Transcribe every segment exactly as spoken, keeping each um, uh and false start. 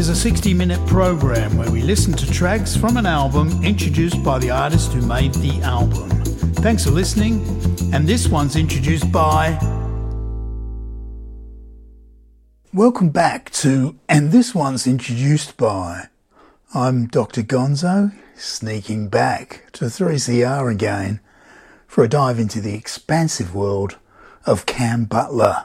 It's a sixty minute program where we listen to tracks from an album introduced by the artist who made the album. Thanks for listening, and this one's introduced by... Welcome back to And This One's Introduced By. I'm Doctor Gonzo, sneaking back to three C R again for a dive into the expansive world of Cam Butler,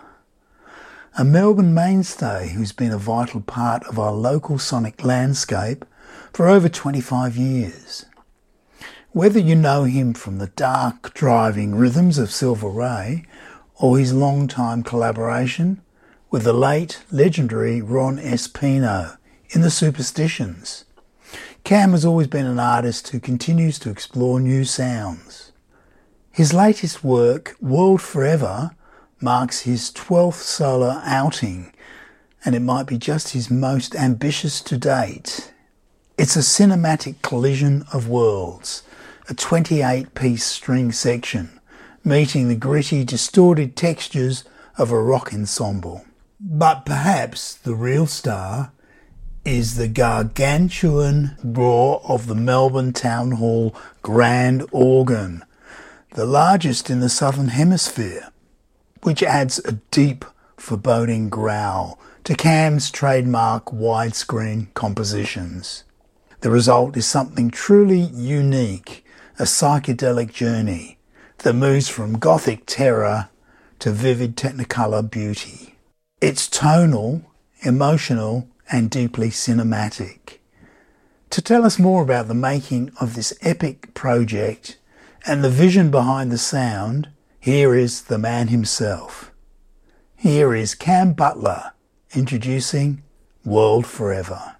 a Melbourne mainstay who's been a vital part of our local sonic landscape for over twenty-five years. Whether you know him from the dark, driving rhythms of Silver Ray or his long-time collaboration with the late, legendary Ron Espino in The Superstitions, Cam has always been an artist who continues to explore new sounds. His latest work, World Forever, marks his twelfth solo outing, and it might be just his most ambitious to date. It's a cinematic collision of worlds, a twenty-eight piece string section, meeting the gritty, distorted textures of a rock ensemble. But perhaps the real star is the gargantuan roar of the Melbourne Town Hall grand organ, the largest in the Southern Hemisphere, which adds a deep, foreboding growl to Cam's trademark widescreen compositions. The result is something truly unique, a psychedelic journey that moves from gothic terror to vivid technicolor beauty. It's tonal, emotional, and deeply cinematic. To tell us more about the making of this epic project and the vision behind the sound, here is the man himself. Here is Cam Butler introducing World Forever.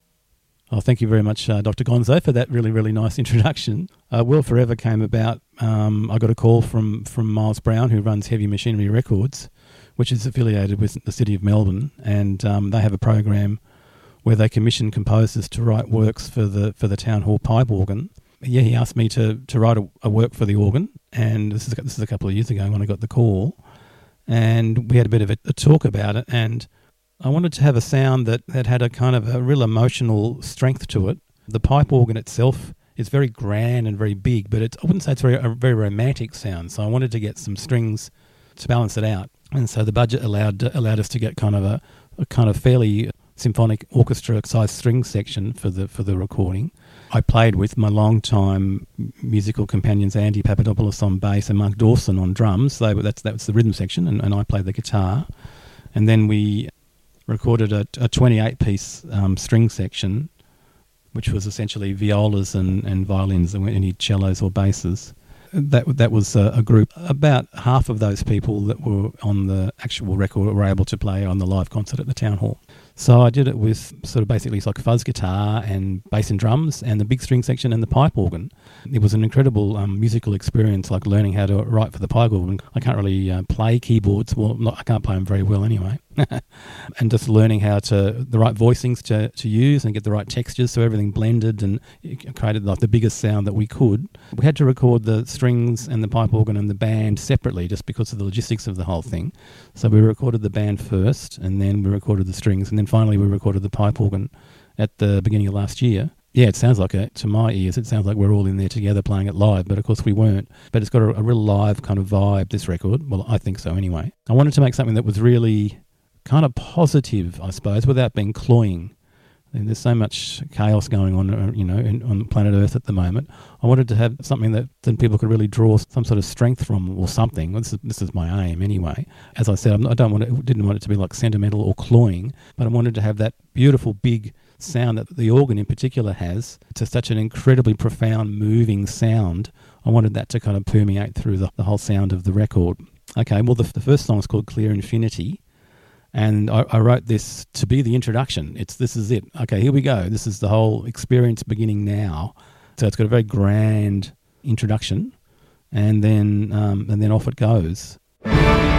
Oh, thank you very much, uh, Doctor Gonzo, for that really, really nice introduction. Uh, World Forever came about, um, I got a call from, from Miles Brown, who runs Heavy Machinery Records, which is affiliated with the City of Melbourne, and um, they have a program where they commission composers to write works for the for the Town Hall pipe organ. Yeah, he asked me to, to write a, a work for the organ, and this is this is a couple of years ago when I got the call, and we had a bit of a, a talk about it, and I wanted to have a sound that, that had a kind of a real emotional strength to it. The pipe organ itself is very grand and very big, but it's, I wouldn't say it's very, a very romantic sound, so I wanted to get some strings to balance it out. And so the budget allowed allowed us to get kind of a, a kind of fairly symphonic orchestra-sized string section for the for the recording. I played with my long-time musical companions Andy Papadopoulos on bass and Mark Dawson on drums. They were, that's that was the rhythm section, and, and I played the guitar. And then we recorded a, a twenty-eight piece um, string section, which was essentially violas and, and violins. There weren't any cellos or basses. That that was a, a group. About half of those people that were on the actual record were able to play on the live concert at the Town Hall. So I did it with sort of basically it's like fuzz guitar and bass and drums and the big string section and the pipe organ. It was an incredible um, musical experience, like learning how to write for the pipe organ. I can't really uh, play keyboards. Well, not, I can't play them very well anyway. And just learning how to, the right voicings to, to use and get the right textures so everything blended and it created like the biggest sound that we could. We had to record the strings and the pipe organ and the band separately just because of the logistics of the whole thing. So we recorded the band first, and then we recorded the strings, and then finally we recorded the pipe organ at the beginning of last year. Yeah, it sounds like, a, to my ears, it sounds like we're all in there together playing it live, but of course we weren't. But it's got a, a real live kind of vibe, this record. Well, I think so anyway. I wanted to make something that was really kind of positive, I suppose, without being cloying. And there's so much chaos going on, you know, in, on planet Earth at the moment. I wanted to have something that then people could really draw some sort of strength from, or something. This is, this is my aim anyway. As I said, I'm, I don't want it, didn't want it to be like sentimental or cloying, but I wanted to have that beautiful big sound that the organ in particular has. It's such an incredibly profound, moving sound. I wanted that to kind of permeate through the, the whole sound of the record. Okay, well, the, the first song is called Clear Infinity. And I, I wrote this to be the introduction. It's this is it. Okay, here we go. This is the whole experience beginning now. So it's got a very grand introduction, and then um, and then off it goes.